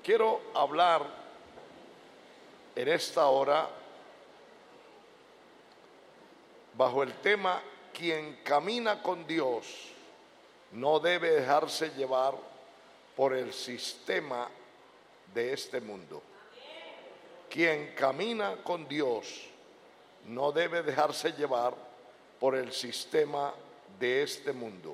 Quiero hablar en esta hora bajo el tema: quien camina con Dios no debe dejarse llevar por el sistema de este mundo. Quien camina con Dios no debe dejarse llevar por el sistema de este mundo.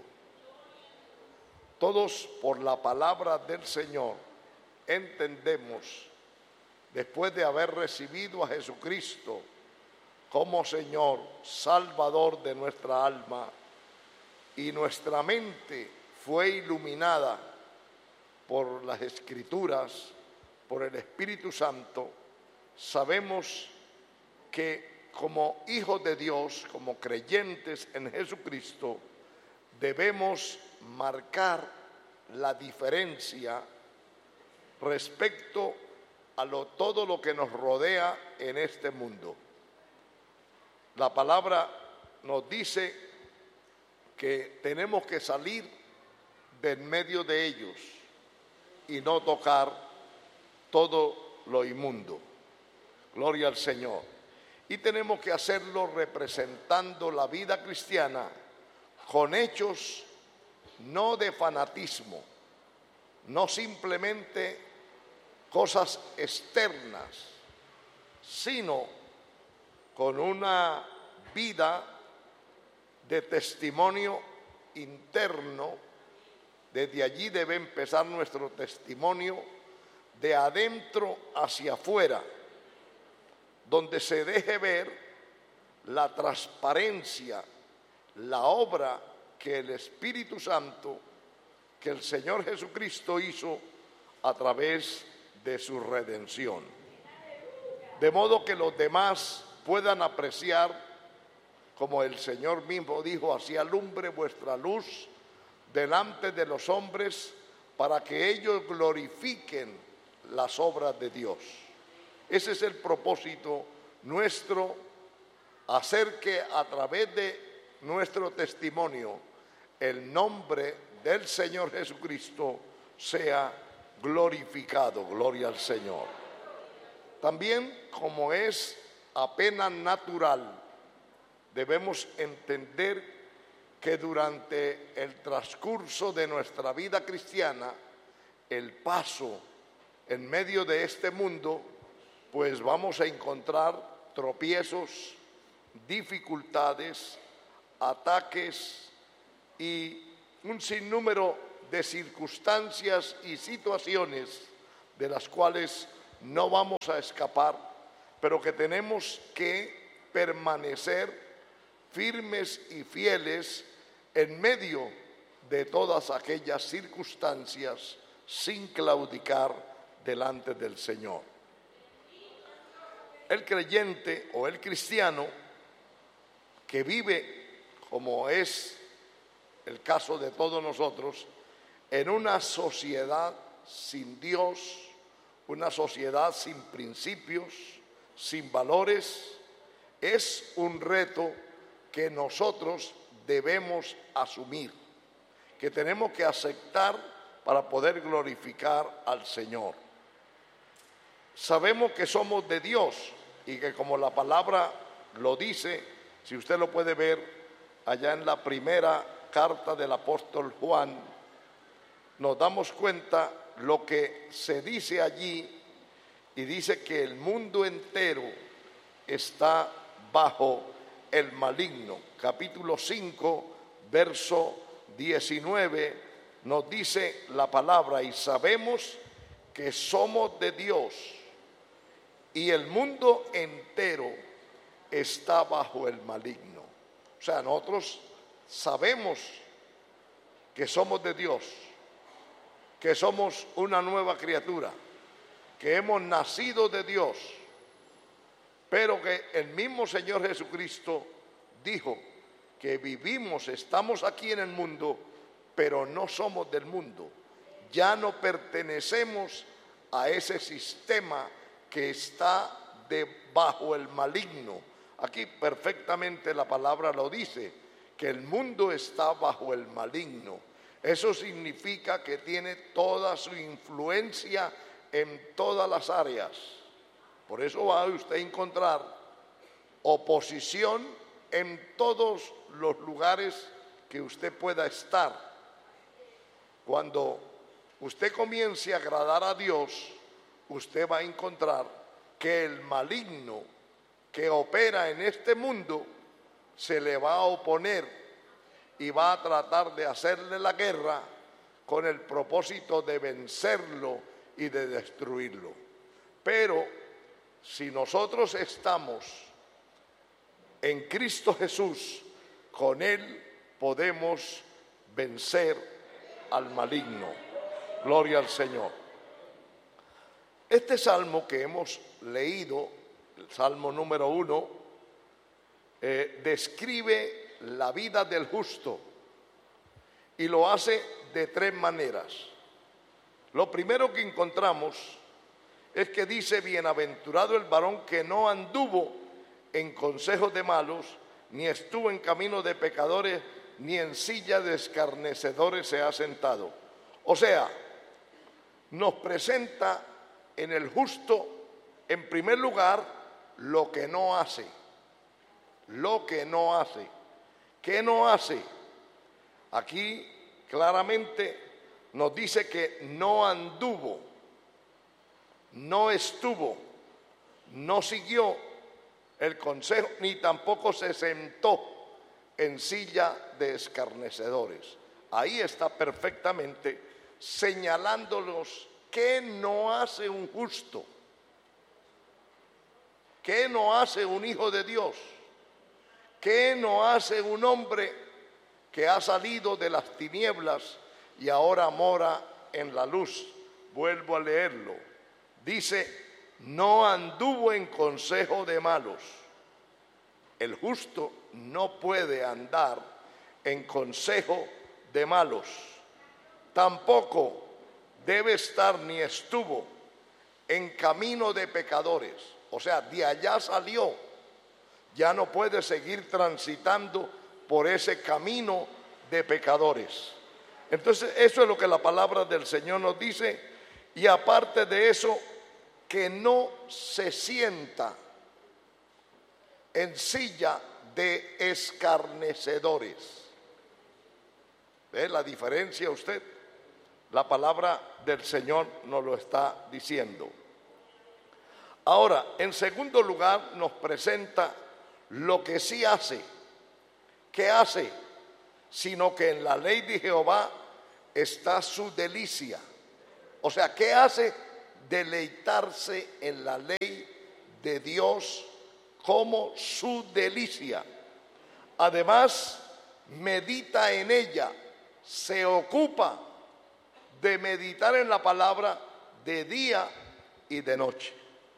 Todos, por la palabra del Señor, entendemos, después de haber recibido a Jesucristo como Señor, Salvador de nuestra alma, y nuestra mente fue iluminada por las Escrituras, por el Espíritu Santo, sabemos que como hijos de Dios, como creyentes en Jesucristo, debemos marcar la diferencia respecto a todo lo que nos rodea en este mundo. La palabra nos dice que tenemos que salir de en medio de ellos y no tocar todo lo inmundo. Gloria al Señor. Y tenemos que hacerlo representando la vida cristiana con hechos no de fanatismo, no simplemente cosas externas, sino con una vida de testimonio interno. Desde allí debe empezar nuestro testimonio, de adentro hacia afuera, donde se deje ver la transparencia, la obra que el Espíritu Santo, que el Señor Jesucristo hizo a través de su redención. De modo que los demás puedan apreciar, como el Señor mismo dijo: así alumbre vuestra luz delante de los hombres, para que ellos glorifiquen las obras de Dios. Ese es el propósito nuestro, hacer que a través de nuestro testimonio el nombre del Señor Jesucristo sea glorificado. Gloria al Señor. También, como es apenas natural, debemos entender que durante el transcurso de nuestra vida cristiana, el paso en medio de este mundo, pues vamos a encontrar tropiezos, dificultades, ataques y un sinnúmero de circunstancias y situaciones de las cuales no vamos a escapar, pero que tenemos que permanecer firmes y fieles en medio de todas aquellas circunstancias, sin claudicar delante del Señor. El creyente o el cristiano que vive, como es el caso de todos nosotros, en una sociedad sin Dios, una sociedad sin principios, sin valores, es un reto que nosotros debemos asumir, que tenemos que aceptar para poder glorificar al Señor. Sabemos que somos de Dios y que, como la palabra lo dice, si usted lo puede ver allá en la primera carta del apóstol Juan, nos damos cuenta lo que se dice allí, y dice que el mundo entero está bajo el maligno. Capítulo 5, verso 19, nos dice la palabra: y sabemos que somos de Dios, y el mundo entero está bajo el maligno. O sea, nosotros sabemos que somos de Dios, que somos una nueva criatura, que hemos nacido de Dios, pero que el mismo Señor Jesucristo dijo que vivimos, estamos aquí en el mundo, pero no somos del mundo. Ya no pertenecemos a ese sistema que está bajo el maligno. Aquí perfectamente la palabra lo dice, que el mundo está bajo el maligno. Eso significa que tiene toda su influencia en todas las áreas. Por eso va a usted a encontrar oposición en todos los lugares que usted pueda estar. Cuando usted comience a agradar a Dios, usted va a encontrar que el maligno que opera en este mundo se le va a oponer y va a tratar de hacerle la guerra con el propósito de vencerlo y de destruirlo. Pero si nosotros estamos en Cristo Jesús, con Él podemos vencer al maligno. Gloria al Señor. Este salmo que hemos leído, el salmo número 1, describe la vida del justo y lo hace de 3 maneras. Lo primero que encontramos es que dice: bienaventurado el varón que no anduvo en consejos de malos, ni estuvo en camino de pecadores, ni en silla de escarnecedores se ha sentado. O sea, nos presenta en el justo, en primer lugar, lo que no hace. Lo que no hace. ¿Qué no hace? Aquí claramente nos dice que no anduvo, no estuvo, no siguió el consejo, ni tampoco se sentó en silla de escarnecedores. Ahí está perfectamente señalándonos qué no hace un justo, qué no hace un hijo de Dios, qué no hace un hombre que ha salido de las tinieblas y ahora mora en la luz. Vuelvo a leerlo. Dice: no anduvo en consejo de malos. El justo no puede andar en consejo de malos. Tampoco debe estar ni estuvo en camino de pecadores. O sea, de allá salió. Ya no puede seguir transitando por ese camino de pecadores. Entonces, eso es lo que la palabra del Señor nos dice. Y aparte de eso, que no se sienta en silla de escarnecedores. ¿Ve la diferencia usted? La palabra del Señor nos lo está diciendo. Ahora, en segundo lugar, nos presenta lo que sí hace. ¿Qué hace? Sino que en la ley de Jehová está su delicia. O sea, ¿qué hace? Deleitarse en la ley de Dios como su delicia. Además, medita en ella, se ocupa de meditar en la palabra de día y de noche.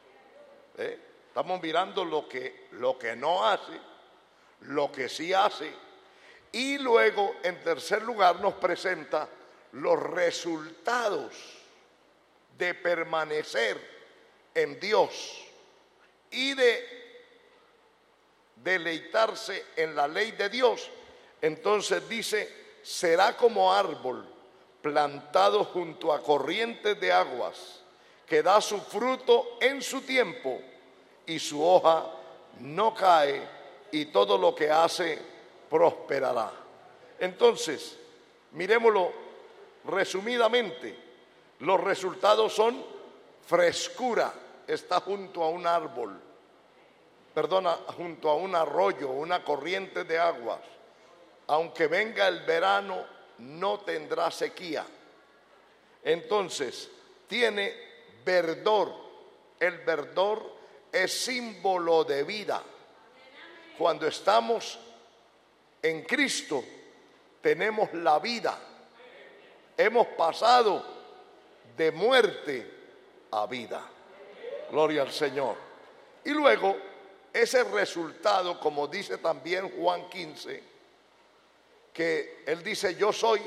Estamos mirando lo que no hace, lo que sí hace, y luego, en tercer lugar, nos presenta los resultados de permanecer en Dios y de deleitarse en la ley de Dios. Entonces dice: será como árbol plantado junto a corrientes de aguas, que da su fruto en su tiempo, y su hoja no cae, y todo lo que hace prosperará. Entonces, mirémoslo resumidamente. Los resultados son frescura. Está junto a un árbol, junto a un arroyo, una corriente de aguas. Aunque venga el verano, no tendrá sequía. Entonces, tiene verdor. El verdor es símbolo de vida. Cuando estamos en Cristo, tenemos la vida. Hemos pasado de muerte a vida. Gloria al Señor. Y luego, ese resultado, como dice también Juan 15, que él dice: yo soy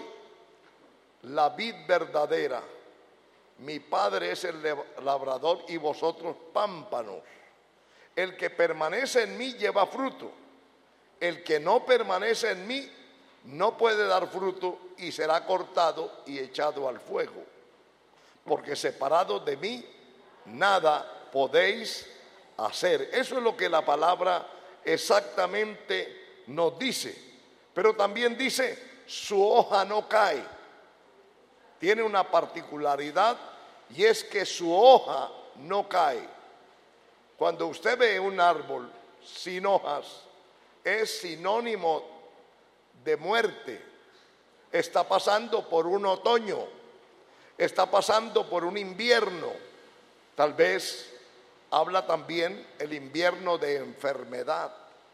la vid verdadera, mi Padre es el labrador y vosotros pámpanos. El que permanece en mí lleva fruto, el que no permanece en mí no puede dar fruto y será cortado y echado al fuego. porque separados de mí nada podéis hacer. Eso es lo que la palabra exactamente nos dice. Pero también dice, su hoja no cae. Tiene una particularidad y es que su hoja no cae. Cuando usted ve un árbol sin hojas, es sinónimo de muerte. Está pasando por un otoño, está pasando por un invierno. Tal vez habla también el invierno de enfermedad.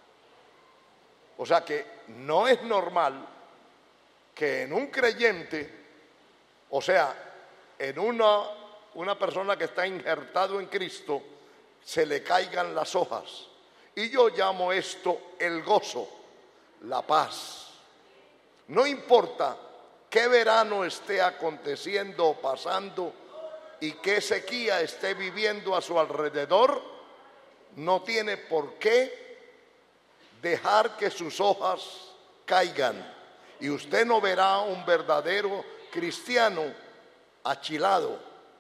O sea que no es normal que en un creyente, o sea, en una persona que está injertado en Cristo, se le caigan las hojas. Y yo llamo esto el gozo, la paz. No importa qué verano esté aconteciendo o pasando y qué sequía esté viviendo a su alrededor, no tiene por qué dejar que sus hojas caigan. Y usted no verá un verdadero cristiano achilado,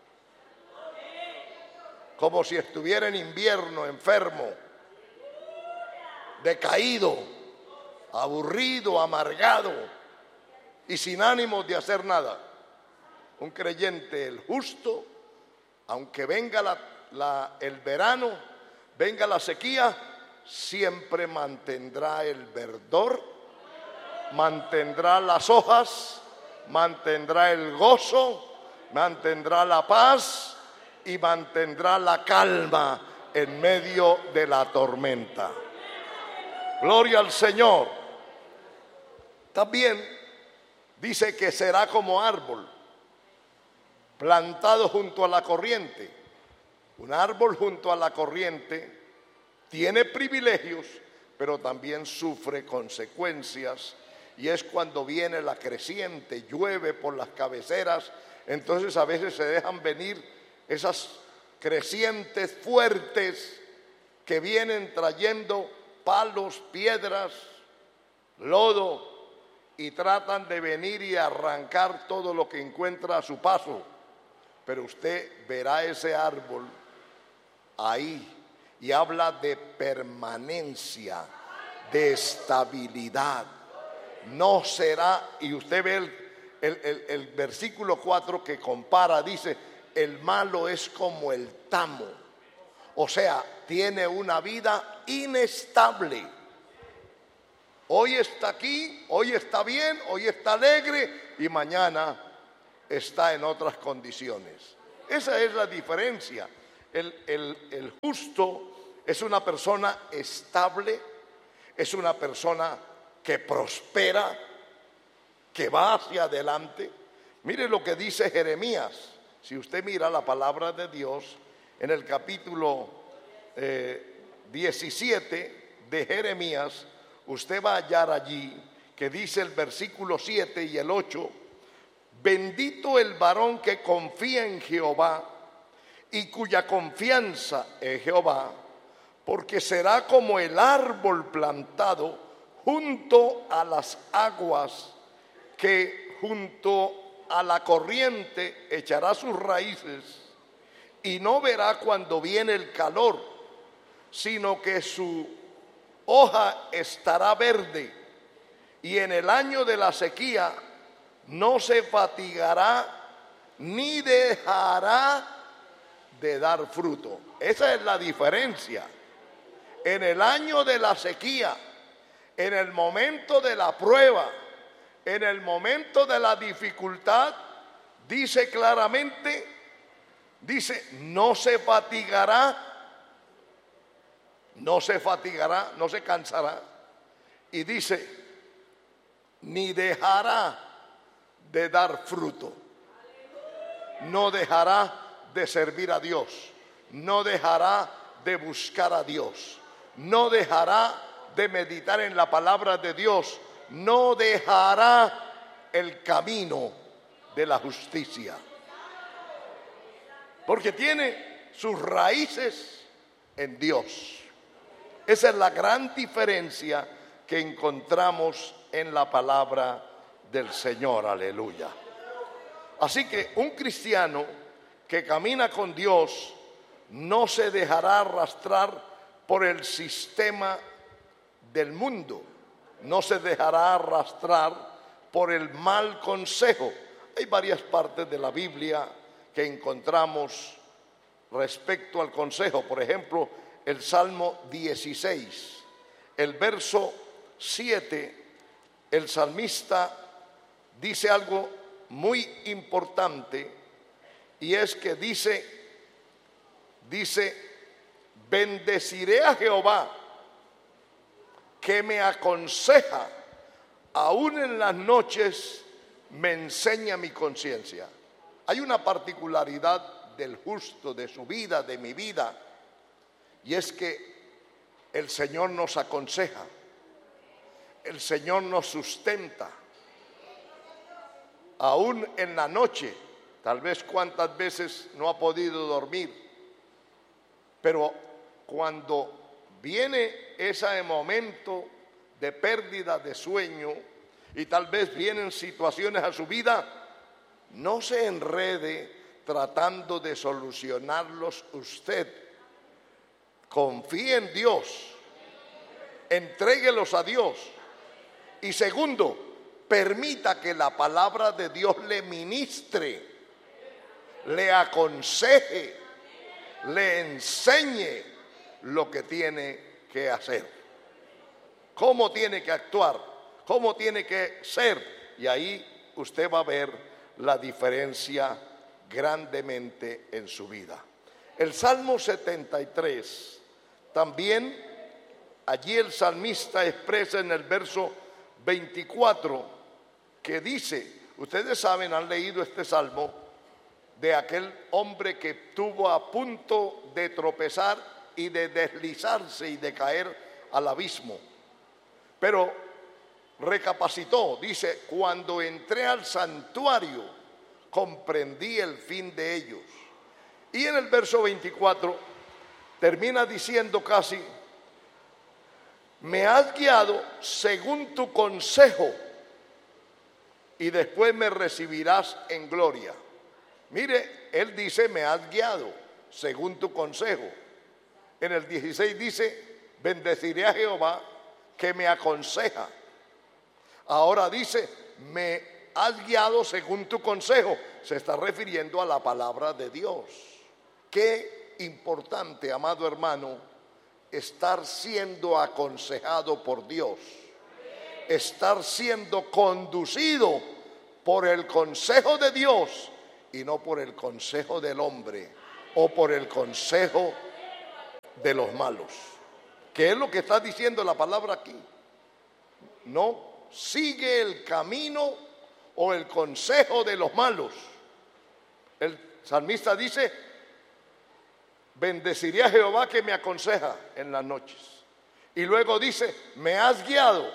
como si estuviera en invierno, enfermo, decaído, aburrido, amargado y sin ánimos de hacer nada. Un creyente, el justo, aunque venga el verano, venga la sequía, siempre mantendrá el verdor, mantendrá las hojas, mantendrá el gozo, mantendrá la paz y mantendrá la calma en medio de la tormenta. Gloria al Señor. También dice que será como árbol plantado junto a la corriente. Un árbol junto a la corriente tiene privilegios, pero también sufre consecuencias. Y es cuando viene la creciente, llueve por las cabeceras, entonces a veces se dejan venir esas crecientes fuertes que vienen trayendo palos, piedras, lodo, y tratan de venir y arrancar todo lo que encuentra a su paso. Pero usted verá ese árbol ahí y habla de permanencia, de estabilidad. No será, y usted ve el versículo 4 que compara, dice, el malo es como el tamo. O sea, tiene una vida inestable. Hoy está aquí, hoy está bien, hoy está alegre y mañana está en otras condiciones. Esa es la diferencia. El justo es una persona estable, es una persona que prospera, que va hacia adelante. Mire lo que dice Jeremías. Si usted mira la palabra de Dios en el capítulo 17 de Jeremías, usted va a hallar allí que dice el versículo 7 y el 8: bendito el varón que confía en Jehová y cuya confianza en Jehová, porque será como el árbol plantado junto a las aguas, que junto a la corriente echará sus raíces y no verá cuando viene el calor, sino que su hoja estará verde, y en el año de la sequía no se fatigará ni dejará de dar fruto. Esa es la diferencia. En el año de la sequía, en el momento de la prueba, en el momento de la dificultad, dice claramente, dice, no se fatigará, no se cansará, y dice, ni dejará de dar fruto. No dejará de servir a Dios, no dejará de buscar a Dios, no dejará de meditar en la palabra de Dios, no dejará el camino de la justicia, porque tiene sus raíces en Dios. Esa es la gran diferencia que encontramos en la palabra del Señor. Aleluya. Así que un cristiano que camina con Dios no se dejará arrastrar por el sistema del mundo, no se dejará arrastrar por el mal consejo. Hay varias partes de la Biblia que encontramos respecto al consejo. Por ejemplo, el Salmo 16, el verso 7, el salmista dice algo muy importante, y es que dice, bendeciré a Jehová, que me aconseja, aún en las noches me enseña mi conciencia. Hay una particularidad del justo, de su vida, de mi vida, y es que el Señor nos aconseja, el Señor nos sustenta, aún en la noche. Tal vez cuántas veces no ha podido dormir, pero cuando viene ese momento de pérdida de sueño y tal vez vienen situaciones a su vida, no se enrede tratando de solucionarlos usted. Confíe en Dios, entréguelos a Dios. Y segundo, permita que la palabra de Dios le ministre, le aconseje, le enseñe lo que tiene que hacer, cómo tiene que actuar, cómo tiene que ser. Y ahí usted va a ver la diferencia grandemente en su vida. El Salmo 73, también allí el salmista expresa en el verso 24 que dice, ustedes saben, han leído este salmo, de aquel hombre que estuvo a punto de tropezar y de deslizarse y de caer al abismo, pero recapacitó. Dice, cuando entré al santuario comprendí el fin de ellos. Y en el verso 24 termina diciendo casi, me has guiado según tu consejo y después me recibirás en gloria. Mire, él dice, me has guiado según tu consejo. En el 16 dice, bendeciré a Jehová que me aconseja. Ahora dice, me has guiado según tu consejo. Se está refiriendo a la palabra de Dios. Qué importante, amado hermano, estar siendo aconsejado por Dios, estar siendo conducido por el consejo de Dios y no por el consejo del hombre o por el consejo de los malos. ¿Qué es lo que está diciendo la palabra aquí? No sigue el camino o el consejo de los malos. El salmista dice, bendeciré a Jehová que me aconseja en las noches. Y luego dice, me has guiado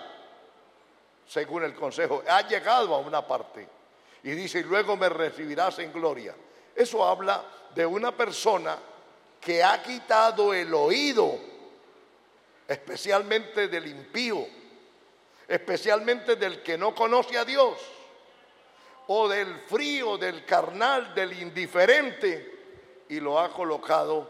según el consejo. Ha llegado a una parte. Y dice, y luego me recibirás en gloria. Eso habla de una persona que ha quitado el oído, especialmente del impío, especialmente del que no conoce a Dios, o del frío, del carnal, del indiferente, y lo ha colocado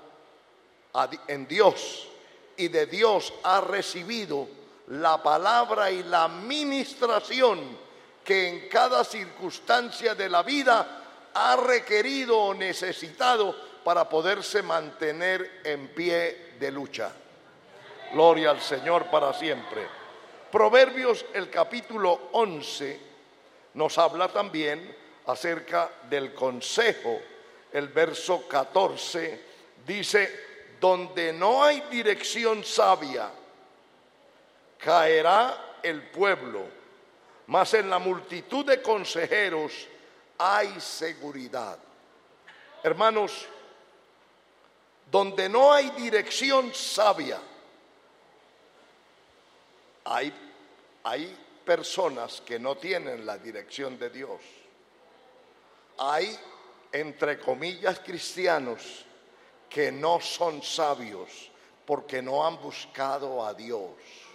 en Dios, y de Dios ha recibido la palabra y la ministración que en cada circunstancia de la vida ha requerido o necesitado para poderse mantener en pie de lucha. Gloria al Señor para siempre. Proverbios, el capítulo 11, nos habla también acerca del consejo. El verso 14 dice, donde no hay dirección sabia, caerá el pueblo, mas en la multitud de consejeros hay seguridad. Hermanos, donde no hay dirección sabia, hay personas que no tienen la dirección de Dios. Hay, entre comillas, cristianos que no son sabios porque no han buscado a Dios.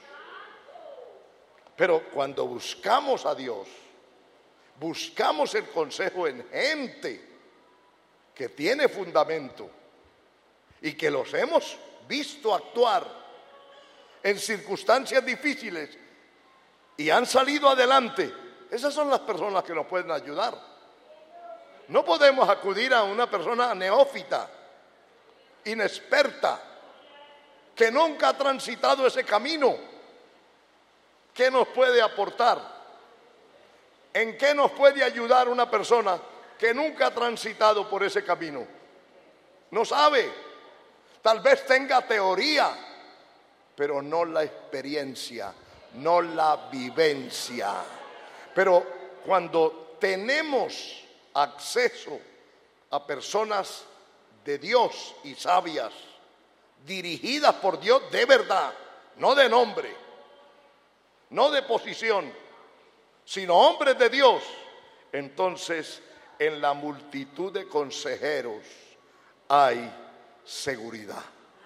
Pero cuando buscamos a Dios, buscamos el consejo en gente que tiene fundamento y que los hemos visto actuar en circunstancias difíciles y han salido adelante, esas son las personas que nos pueden ayudar. No podemos acudir a una persona neófita, inexperta, que nunca ha transitado ese camino. ¿Qué nos puede aportar? ¿En qué nos puede ayudar una persona que nunca ha transitado por ese camino? No sabe. Tal vez tenga teoría, pero no la experiencia, no la vivencia. Pero cuando tenemos acceso a personas de Dios y sabias, dirigidas por Dios de verdad, no de nombre, no de posición, sino hombres de Dios, entonces en la multitud de consejeros hay seguridad.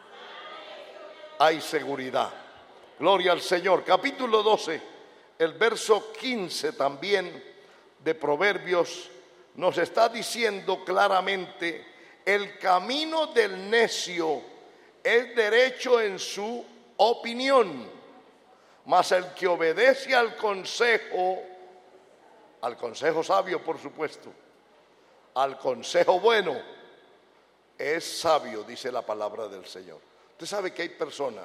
Hay seguridad. Gloria al Señor. Capítulo 12, el verso 15 también de Proverbios nos está diciendo claramente: el camino del necio es derecho en su opinión, mas el que obedece al consejo sabio, por supuesto, al consejo bueno, es sabio, dice la palabra del Señor. Usted sabe que hay personas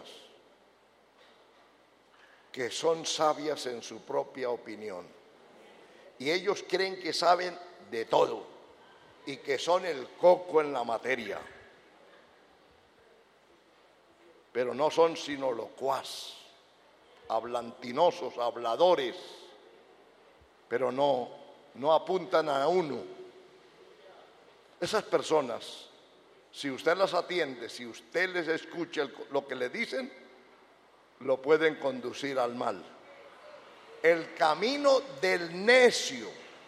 que son sabias en su propia opinión y ellos creen que saben de todo y que son el coco en la materia, pero no son sino locuaz, hablantinosos, habladores, pero no apuntan a uno. Esas personas, si usted las atiende, si usted les escucha lo que le dicen, lo pueden conducir al mal. El camino del necio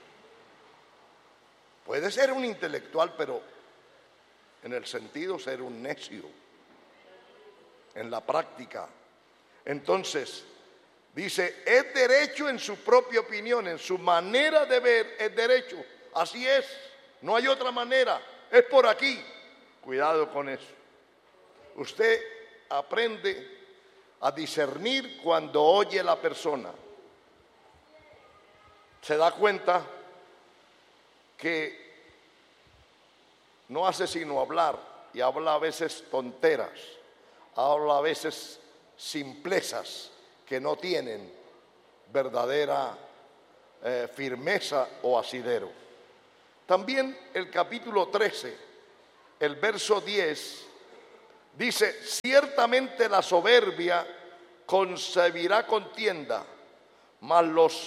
puede ser un intelectual, pero en el sentido ser un necio, en la práctica. Entonces, dice, es derecho en su propia opinión, en su manera de ver es derecho. Así es, no hay otra manera, es por aquí. Cuidado con eso. Usted aprende a discernir cuando oye la persona. Se da cuenta que no hace sino hablar y habla a veces tonteras, habla a veces simplezas que no tienen verdadera firmeza o asidero. También el capítulo 13, el verso 10, dice: ciertamente la soberbia concebirá contienda, mas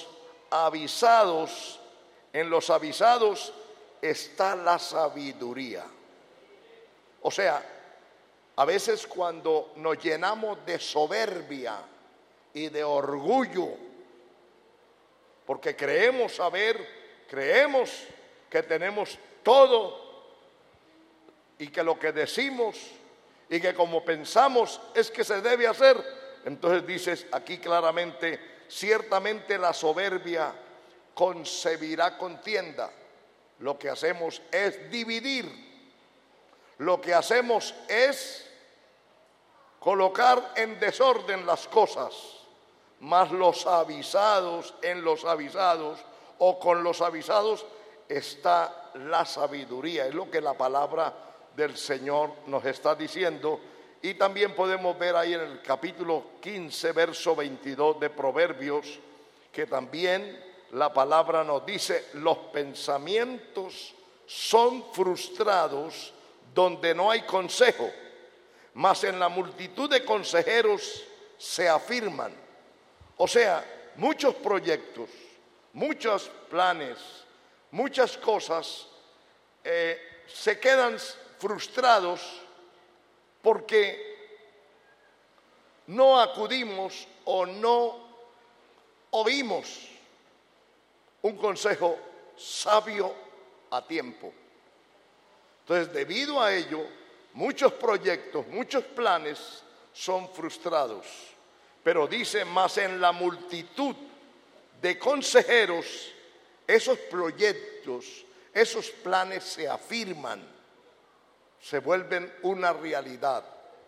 en los avisados está la sabiduría. O sea, a veces cuando nos llenamos de soberbia y de orgullo, porque creemos saber, creemos que tenemos todo y que lo que decimos y que como pensamos es que se debe hacer, entonces dices aquí claramente: ciertamente la soberbia concebirá contienda. Lo que hacemos es dividir, lo que hacemos es colocar en desorden las cosas, mas los avisados, en los avisados o con los avisados está la sabiduría. Es lo que la palabra del Señor nos está diciendo. Y también podemos ver ahí en el capítulo 15, verso 22 de Proverbios, que también la palabra nos dice: los pensamientos son frustrados donde no hay consejo, mas en la multitud de consejeros se afirman. O sea, muchos proyectos, muchos planes, muchas cosas se quedan frustrados porque no acudimos o no oímos un consejo sabio a tiempo. Entonces, debido a ello, muchos proyectos, muchos planes son frustrados. Pero dice: más en la multitud de consejeros, esos proyectos, esos planes se afirman. se vuelven una realidad.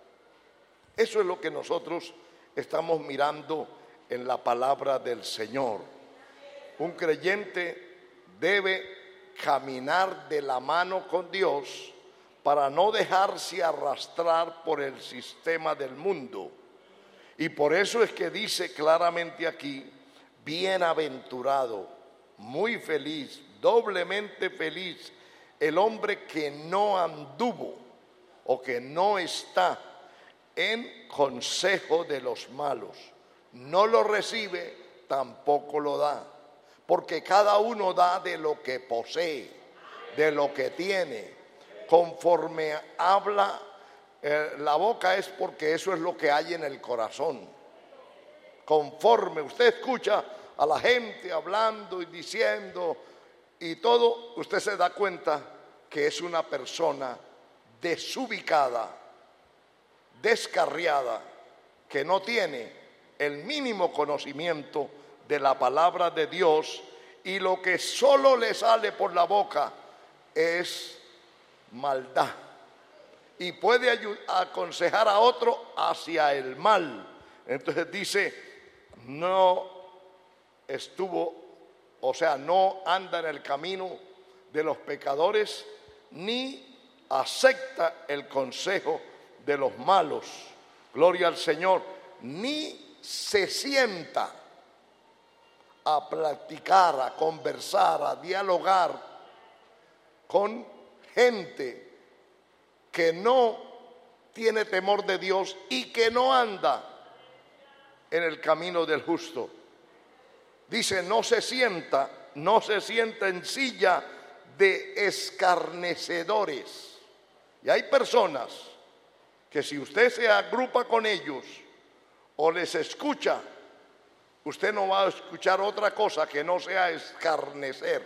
Eso es lo que nosotros estamos mirando en la palabra del Señor. Un creyente debe caminar de la mano con Dios para no dejarse arrastrar por el sistema del mundo. Y por eso es que dice claramente aquí, bienaventurado, muy feliz, doblemente feliz, el hombre que no anduvo o que no está en consejo de los malos. No lo recibe, tampoco lo da. Porque cada uno da de lo que posee, de lo que tiene. Conforme habla la boca es porque eso es lo que hay en el corazón. Conforme usted escucha a la gente hablando y diciendo y todo, usted se da cuenta que es una persona desubicada, descarriada, que no tiene el mínimo conocimiento de la palabra de Dios, y lo que solo le sale por la boca es maldad, y puede aconsejar a otro hacia el mal. Entonces dice, no estuvo, o sea, no anda en el camino de los pecadores, ni acepta el consejo de los malos, gloria al Señor, ni se sienta a platicar, a conversar, a dialogar con gente que no tiene temor de Dios y que no anda en el camino del justo. Dice, no se sienta en silla de escarnecedores. Y hay personas que si usted se agrupa con ellos o les escucha, usted no va a escuchar otra cosa que no sea escarnecer,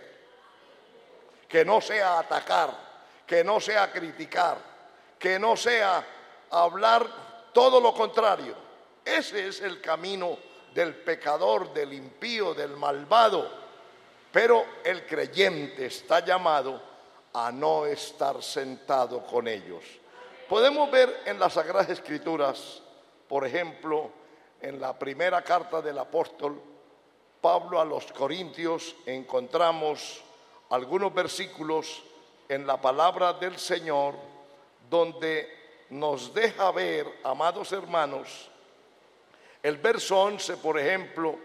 que no sea atacar, que no sea criticar, que no sea hablar todo lo contrario. Ese es el camino del pecador, del impío, del malvado. Pero el creyente está llamado a no estar sentado con ellos. Podemos ver en las Sagradas Escrituras, por ejemplo, en la primera carta del apóstol Pablo a los Corintios, encontramos algunos versículos en la palabra del Señor donde nos deja ver, amados hermanos, el verso 11, por ejemplo,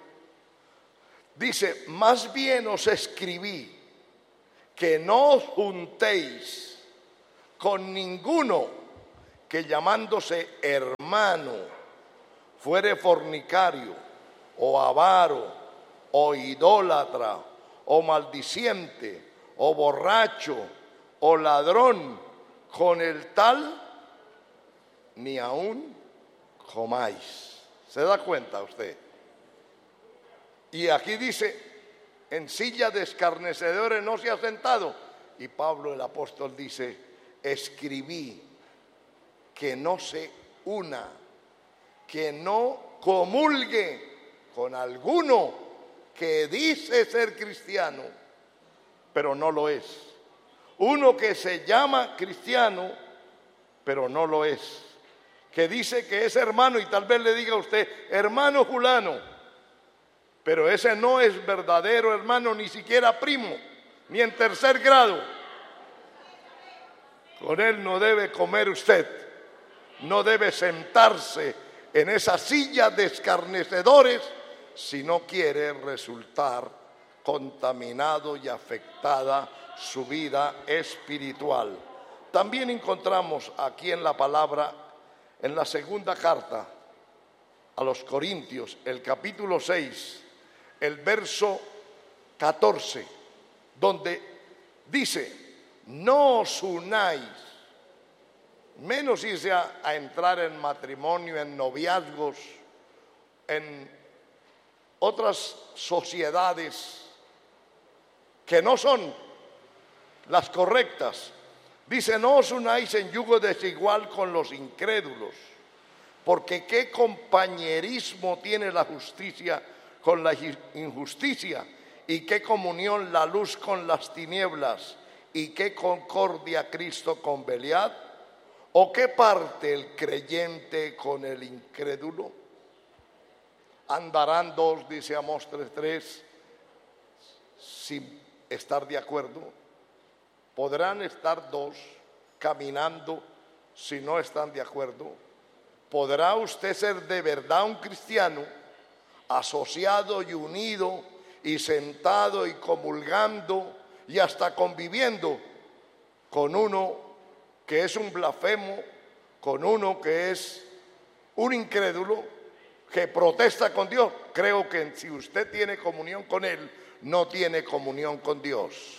dice, más bien os escribí que no os juntéis con ninguno que llamándose hermano fuere fornicario o avaro o idólatra o maldiciente o borracho o ladrón, con el tal ni aún comáis. ¿Se da cuenta usted? Y aquí dice, en silla de escarnecedores no se ha sentado. Y Pablo el apóstol dice, escribí que no se una, que no comulgue con alguno que dice ser cristiano, pero no lo es. Uno que se llama cristiano, pero no lo es. Que dice que es hermano y tal vez le diga a usted, hermano fulano, pero ese no es verdadero hermano, ni siquiera primo, ni en tercer grado. Con él no debe comer usted, no debe sentarse en esa silla de escarnecedores si no quiere resultar contaminado y afectada su vida espiritual. También encontramos aquí en la palabra, en la segunda carta a los Corintios, el capítulo 6, el verso 14, donde dice, no os unáis, menos irse a entrar en matrimonio, en noviazgos, en otras sociedades que no son las correctas. Dice, no os unáis en yugo desigual con los incrédulos, porque qué compañerismo tiene la justicia con la injusticia, y qué comunión la luz con las tinieblas, y qué concordia Cristo con Belial. ¿O qué parte el creyente con el incrédulo? Andarán dos, dice Amós 3:3, sin estar de acuerdo. ¿Podrán estar dos caminando si no están de acuerdo? ¿Podrá usted ser de verdad un cristiano, asociado y unido y sentado y comulgando y hasta conviviendo con uno que es un blasfemo, con uno que es un incrédulo, que protesta con Dios? Creo que si usted tiene comunión con él, no tiene comunión con Dios.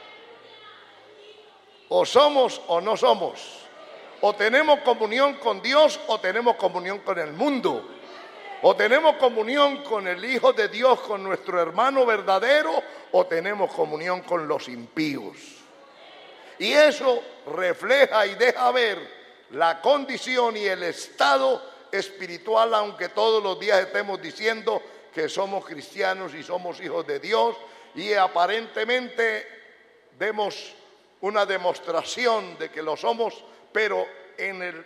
O somos o no somos. O tenemos comunión con Dios o tenemos comunión con el mundo. O tenemos comunión con el Hijo de Dios, con nuestro hermano verdadero, o tenemos comunión con los impíos. Y eso refleja y deja ver la condición y el estado espiritual, aunque todos los días estemos diciendo que somos cristianos y somos hijos de Dios y aparentemente demos una demostración de que lo somos, pero en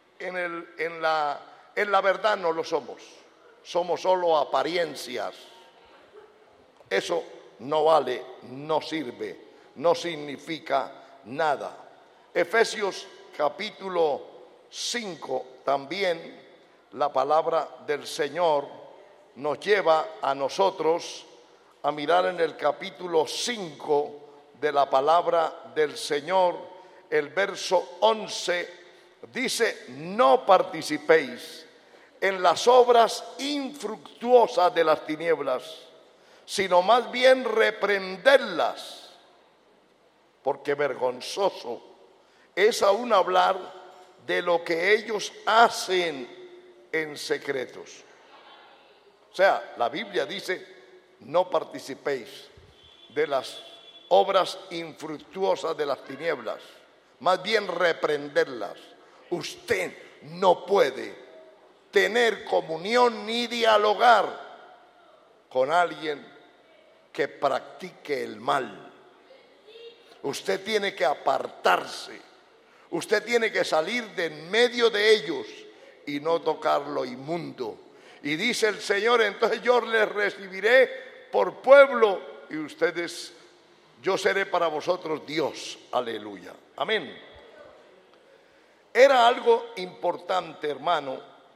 la verdad no lo somos. Somos solo apariencias. Eso no vale, no sirve, no significa nada. Efesios capítulo 5 también, la palabra del Señor nos lleva a nosotros a mirar en el capítulo 5 de la palabra del Señor, el verso 11, dice: no participéis en las obras infructuosas de las tinieblas, sino más bien reprenderlas, porque vergonzoso es aún hablar de lo que ellos hacen en secretos. O sea, la Biblia dice: no participéis de las obras infructuosas de las tinieblas, más bien reprenderlas. Usted no puede tener comunión ni dialogar con alguien que practique el mal. Usted tiene que apartarse. Usted tiene que salir de en medio de ellos y no tocar lo inmundo. Y dice el Señor: entonces yo les recibiré por pueblo y ustedes, yo seré para vosotros Dios. Aleluya. Amén. Era algo importante, hermano,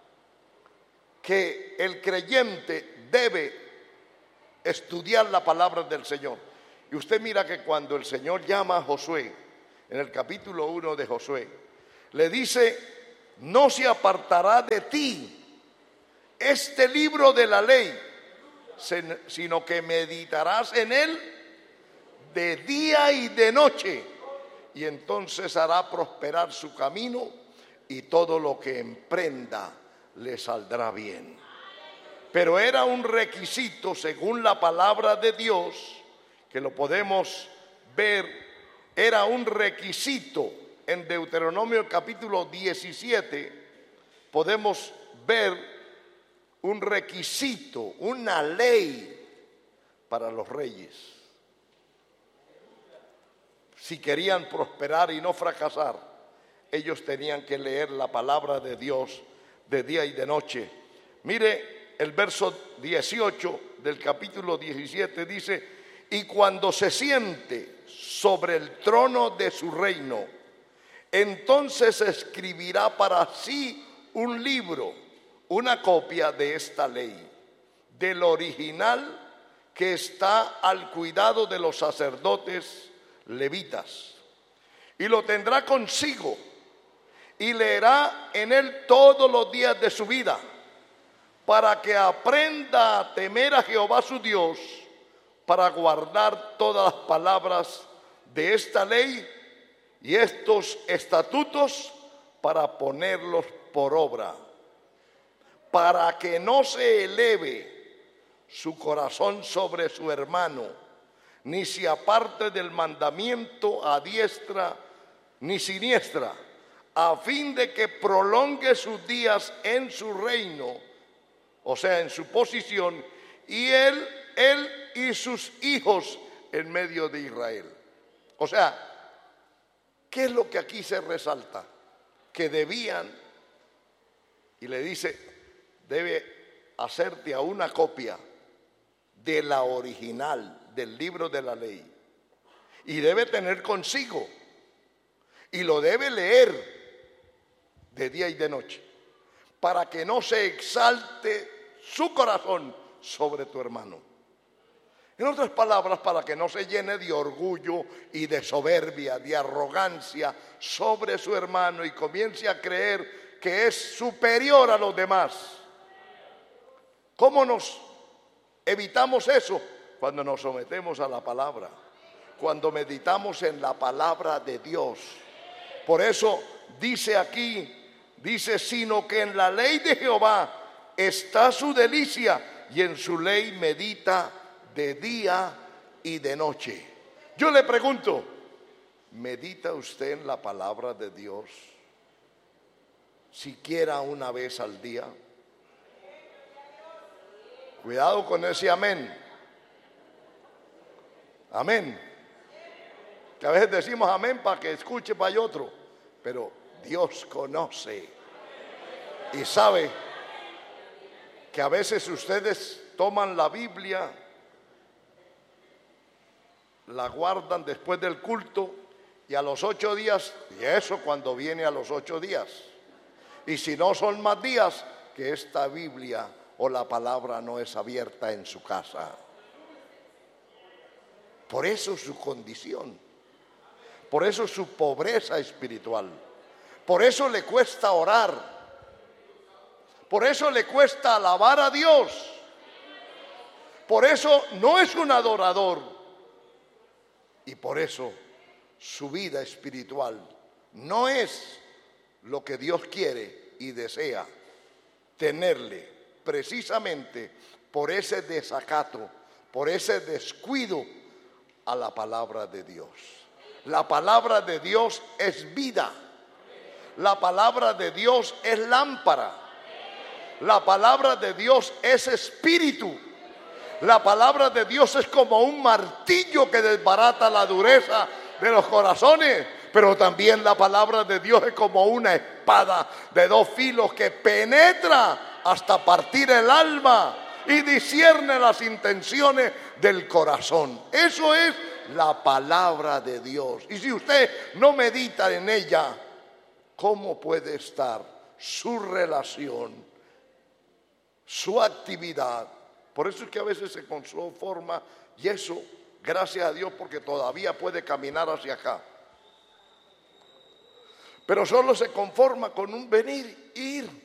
que el creyente debe estudiar la palabra del Señor. Y usted mira que cuando el Señor llama a Josué, en el capítulo 1 de Josué, le dice: no se apartará de ti este libro de la ley, sino que meditarás en él de día y de noche, y entonces hará prosperar su camino y todo lo que emprenda le saldrá bien. Pero era un requisito, según la palabra de Dios, que lo podemos ver, era un requisito. En Deuteronomio capítulo 17 podemos ver un requisito, una ley para los reyes. Si querían prosperar y no fracasar, ellos tenían que leer la palabra de Dios de día y de noche. Mire el verso 18 del capítulo 17, dice: y cuando se siente sobre el trono de su reino, entonces escribirá para sí un libro, una copia de esta ley, del original que está al cuidado de los sacerdotes levitas, y lo tendrá consigo y leerá en él todos los días de su vida, para que aprenda a temer a Jehová su Dios, para guardar todas las palabras de esta ley y estos estatutos, para ponerlos por obra, para que no se eleve su corazón sobre su hermano, ni se aparte del mandamiento a diestra ni siniestra, a fin de que prolongue sus días en su reino, o sea, en su posición, y él y sus hijos en medio de Israel. O sea, ¿qué es lo que aquí se resalta? que debían, y le dice, debe hacerte a una copia de la original del libro de la ley, y debe tener consigo, y lo debe leer de día y de noche, para que no se exalte su corazón sobre tu hermano. En otras palabras, para que no se llene de orgullo y de soberbia, de arrogancia sobre su hermano y comience a creer que es superior a los demás. ¿Cómo nos evitamos eso? Cuando nos sometemos a la palabra, cuando meditamos en la palabra de Dios. Por eso dice aquí, dice, sino que en la ley de Jehová está su delicia y en su ley medita de día y de noche. Yo le pregunto, ¿medita usted en la palabra de Dios siquiera una vez al día? Cuidado con ese amén. Amén. Que a veces decimos amén para que escuche para otro, pero Dios conoce y sabe que a veces ustedes toman la Biblia, la guardan después del culto y a los 8 días, y eso cuando viene a los 8 días, y si no son más días, que esta Biblia o la palabra no es abierta en su casa. Por eso su condición, por eso su pobreza espiritual, por eso le cuesta orar, por eso le cuesta alabar a Dios, por eso no es un adorador. Y por eso su vida espiritual no es lo que Dios quiere y desea tenerle, precisamente por ese desacato, por ese descuido a la palabra de Dios. La palabra de Dios es vida. La palabra de Dios es lámpara. La palabra de Dios es espíritu. La palabra de Dios es como un martillo que desbarata la dureza de los corazones, pero también la palabra de Dios es como una espada de 2 filos que penetra hasta partir el alma y discierne las intenciones del corazón. Eso es la palabra de Dios. Y si usted no medita en ella, ¿cómo puede estar su relación, su actividad? Por eso es que a veces se conforma, y eso, gracias a Dios, porque todavía puede caminar hacia acá. Pero solo se conforma con un venir, ir.